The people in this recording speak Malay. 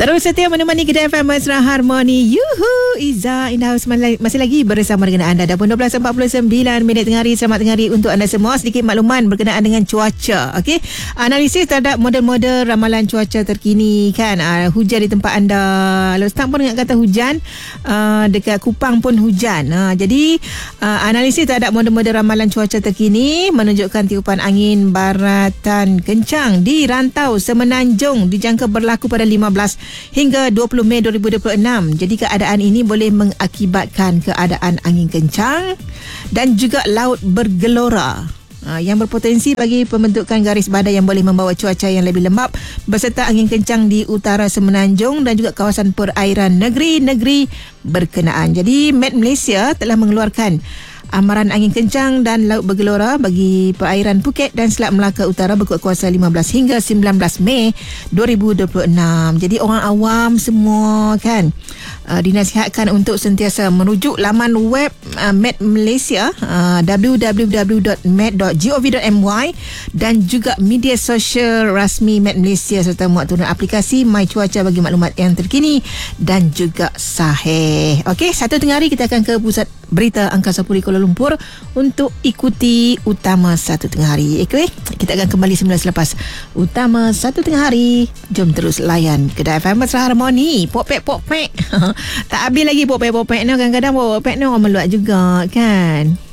Terus setia menemani Kedai FM Mesra Harmoni. Yuhu, Iza in the house masih lagi bersama dengan anda. Dah pun 12.49 minit tengah hari. Selamat tengah hari untuk anda semua. Sedikit makluman berkenaan dengan cuaca. Okey, analisis terhadap model-model ramalan cuaca terkini kan. Hujan di tempat anda. Lalu start pun dengan kata hujan. Dekat Kupang pun hujan. Jadi analisis terhadap model-model ramalan cuaca terkini menunjukkan tiupan angin baratan kencang di rantau Semenanjung dijangka berlaku pada 15 hingga 20 Mei 2026. Jadi keadaan ini boleh mengakibatkan keadaan angin kencang dan juga laut bergelora yang berpotensi bagi pembentukan garis badai yang boleh membawa cuaca yang lebih lembap beserta angin kencang di utara Semenanjung dan juga kawasan perairan negeri-negeri berkenaan. Jadi Met Malaysia telah mengeluarkan amaran angin kencang dan laut bergelora bagi perairan Phuket dan Selat Melaka Utara berkuat kuasa 15 hingga 19 Mei 2026. Jadi orang awam semua kan dinasihatkan untuk sentiasa merujuk laman web Met Malaysia www.met.gov.my dan juga media sosial rasmi Met Malaysia serta muat turun aplikasi My Cuaca bagi maklumat yang terkini dan juga sahih. Okey, satu tengah hari kita akan ke pusat berita Angkasa Puri Kuala Lumpur untuk ikuti Utama Satu Tengah Hari. Okay? Kita akan kembali semula selepas Utama Satu Tengah Hari. Jom terus layan Kedai FM Mesra Harmoni. Popek-popek. Tak habis lagi popek-popek ni. Kadang-kadang popek ni orang meluat juga kan.